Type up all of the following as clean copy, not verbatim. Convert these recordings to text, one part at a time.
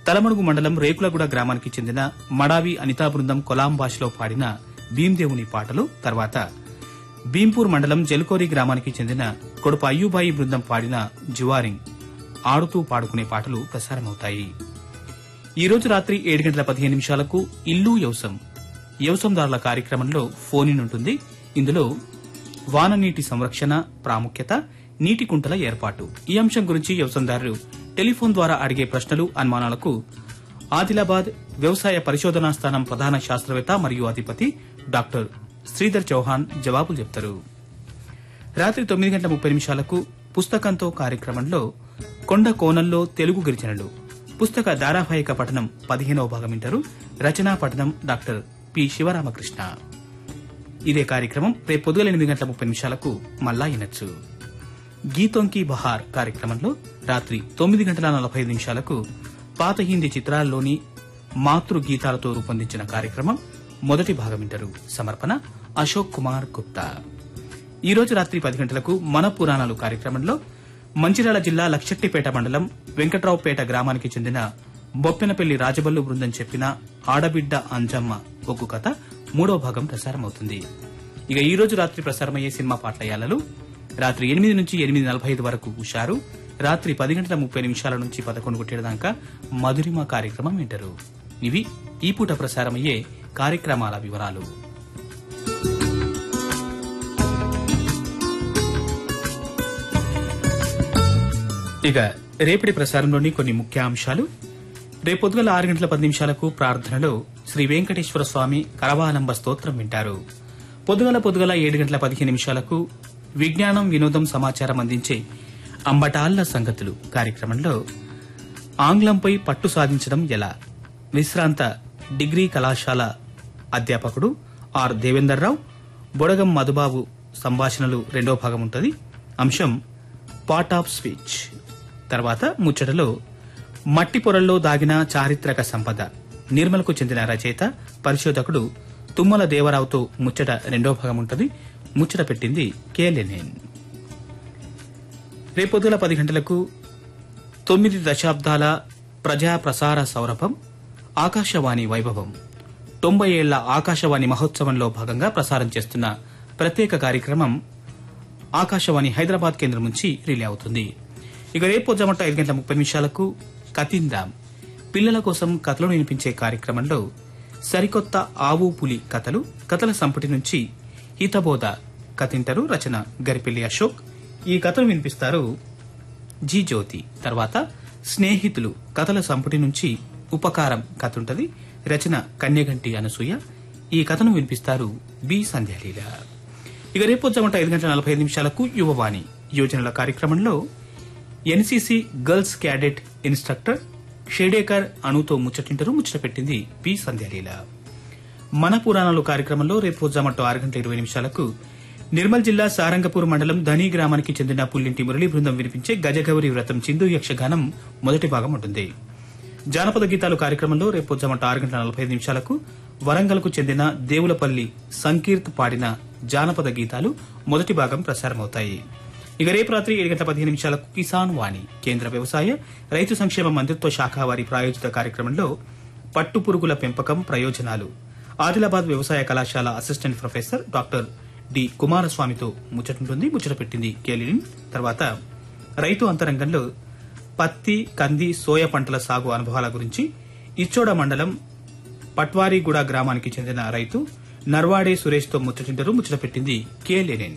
తలమడుగు మండలం రేకులగూడ గ్రామానికి చెందిన మడావి అనితా బృందం కొలాం భాషలో పాడిన భీందేవుని పాటలు, తర్వాత భీంపూర్ మండలం జల్కోరి గ్రామానికి చెందిన కొడుపు అయ్యూబాయి బృందం పాడిన జువారింగ్ ఆడుతూ పాడుకునే పాటలు ప్రసారమవుతాయి. ఈ రోజు రాత్రి 7:15 ఇల్లు వ్యవసాయదారుల కార్యక్రమంలో ఫోన్ ఇన్ ఉంటుంది. ఇందులో వాననీటి సంరక్షణ ప్రాముఖ్యత, నీటి కుంటల ఏర్పాటు ఈ అంశం గురించి వ్యవసాయదారులు టెలిఫోన్ ద్వారా అడిగే ప్రశ్నలు, అనుమానాలకు ఆదిలాబాద్ వ్యవసాయ పరిశోధనా స్థానం ప్రధాన శాస్త్రవేత్త మరియు అధిపతి డాక్టర్ శ్రీధర్ చౌహాన్ జవాబులు చెప్తారు. రాత్రి 9:30 పుస్తకంతో కార్యక్రమంలో కొండ కోణంలో తెలుగు గిరిజనులు పుస్తక ధారావాహిక పఠనం 15వ భాగం వింటారు. రచనా పఠనం డాక్టర్ పి శివరామకృష్ణ. ఇదే కార్యక్రమం రేపు పొద్దుగల 8:30 మళ్ళా వినొచ్చు. గీతోంకి బహార్ కార్యక్రమంలో రాత్రి 9:45 పాత హిందీ చిత్రాల్లోని మాతృ గీతాలతో రూపొందించిన కార్యక్రమం మొదటి భాగం వింటారు. సమర్పణ అశోక్ కుమార్ గుప్తా. ఈ రోజు రాత్రి 10 గంటలకు మన పురాణాలు కార్యక్రమంలో మంచిర్యాల జిల్లా లక్షెట్టిపేట మండలం వెంకట్రావుపేట గ్రామానికి చెందిన బొప్పెనపల్లి రాజబల్లు బృందం చెప్పిన ఆడబిడ్డ అంజమ్మ ఒగ్గు కథ 3వ భాగం ప్రసారమవుతుంది. ఇక ఈ రోజు రాత్రి ప్రసారమయ్యే సినిమా పాటలయాలలు రాత్రి 8 నుంచి 8:45 వరకు హుషారు, రాత్రి 10:30 నుంచి 11 దాకా మధురిమ కార్యక్రమం వింటారు. ఇవి ఈ పూట ప్రసారమయ్యే కార్యక్రమాల వివరాలు. ఇక రేపటి ప్రసారంలోని కొన్ని ముఖ్యాంశాలు. రేపొద్దుగల 6:10 ప్రార్థనలో శ్రీ వెంకటేశ్వర స్వామి కరవాలంబ స్తోత్రం వింటారు. పొద్దుగల 7:15 విజ్ఞానం వినోదం సమాచారం అందించే అంబటాళ్ల సంగతులు కార్యక్రమంలో ఆంగ్లంపై పట్టు సాధించడం ఎలా, విశ్రాంత డిగ్రీ కళాశాల అధ్యాపకుడు ఆర్ దేవేందర్రావు, బొడగం మధుబాబు సంభాషణలు 2వ భాగం ఉంటుంది. అంశం పార్ట్ ఆఫ్ స్పీచ్. తర్వాత ముచ్చటలో మట్టి పొరల్లో దాగిన చారిత్రక సంపద, నిర్మలకు చెందిన రచయిత పరిశోధకుడు తుమ్మల దేవరావుతో ముచ్చట 2వ భాగం ఉంటుంది. ముచ్చట పెట్టింది కేలెనేన్. రేపొద్దుల 10 గంటలకు 9 దశాబ్దాల ప్రజా ప్రసార సౌరభం ఆకాశవాణి వైభవం 90 ఏళ్ల ఆకాశవాణి మహోత్సవంలో భాగంగా ప్రసారం చేస్తున్న ప్రత్యేక కార్యక్రమం ఆకాశవాణి హైదరాబాద్ కేంద్రం నుంచి రిలే అవుతుంది. ఇక రేపు జమట 5:30 కతిందాం పిల్లల కోసం కథలు వినిపించే కార్యక్రమంలో సరికొత్త ఆవు పులి కథల సంపుటి నుంచి హితబోధ కథింటారు. రచన గరిపెల్లి అశోక్. ఈ కథలు వినిపిస్తారు జి జ్యోతి. తర్వాత స్నేహితులు కథల సంపుటి నుంచి ఉపకారం కథ ఉంటది. రచన కన్యగంటి అనసూయ. ఈ కథను వినిపిస్తారు బి సంధ్యాలీల. ఇక రేపు జమట 5:45 యువవాణి యోజనల కార్యక్రమంలో NCC girls cadet instructor Shedekar అణుతో ముచ్చట పెట్టింది పి సంధ్యాలీల. మన పురాణాలు కార్యక్రమంలో రేపు జమట 6:20 నిర్మల్ జిల్లా సారంగపూర్ మండలం ధనీ గ్రామానికి చెందిన పుల్లింటి మురళీ బృందం వినిపించే గజగౌరి వ్రతం చిందు యక్షగానం మొదటి భాగం ఉంటుంది. జానపద గీతాలు కార్యక్రమంలో రేపు జమట 6:45 వరంగల్కు చెందిన దేవులపల్లి సంకీర్త్ పాడిన జానపద గీతాలు మొదటి భాగం ప్రసారమవుతాయి. ఇక రేపు రాత్రి 7:15 కిసాన్ వాణి కేంద్ర వ్యవసాయ రైతు సంక్షేమ మంత్రిత్వ శాఖ వారి ప్రాయోజిత కార్యక్రమంలో పట్టు పురుగుల పెంపకం ప్రయోజనాలు ఆదిలాబాద్ వ్యవసాయ కళాశాల అసిస్టెంట్ ప్రొఫెసర్ డాక్టర్ డి కుమారస్వామితో ముచ్చట పెట్టింది కేలిన్. తర్వాత రైతు అంతరంగంలో పత్తి, కంది, సోయా పంటల సాగు అనుభవాల గురించి ఇచ్చోడ మండలం పట్వారీగూడ గ్రామానికి చెందిన రైతు నర్వాడే సురేష్ తో ముచ్చట పెట్టింది కేలిన్.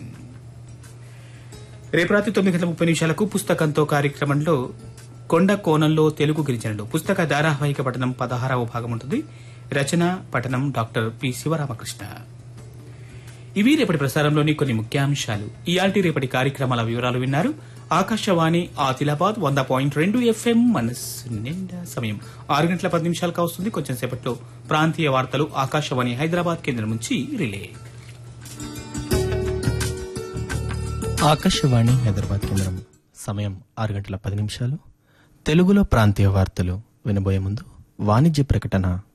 రేపు రాత్రి 9:30 పుస్తకంతో కార్యక్రమంలో కొండ కోణంలో తెలుగు గిరిజనులు పుస్తక ధారావాహిక పఠనం 16వ భాగం ఉంటుంది. రచన పఠనం డాక్టర్ పి శివరామకృష్ణ. ఇవి రేపటి ప్రసారంలోని కొన్ని ముఖ్యాంశాలు. ఇయాల్టి రేపటి కార్యక్రమాల వివరాలు విన్నారు. ఆకాశవాణి ఆదిలాబాద్ 100.2 FM మనస్సు నిండా. సమయం 6:10 వస్తుంది. కొంచెం సేపట్లో ప్రాంతీయ వార్తలు ఆకాశవాణి హైదరాబాద్ కేంద్రం నుంచి రిలే. ఆకాశవాణి హైదరాబాద్ కేంద్రం. సమయం 6:10. తెలుగులో ప్రాంతీయ వార్తలు వినబోయే ముందు వాణిజ్య ప్రకటన.